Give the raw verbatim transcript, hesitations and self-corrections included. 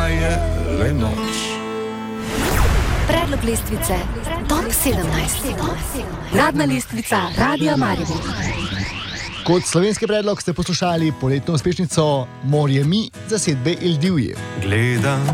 je le noč. Predlog lestvice Top sedemnajst. Uradna lestvica Radia Maribor. Kot slovenski predlog ste poslušali poletno uspešnico Morje mi zasedbe Il Divje. Gledam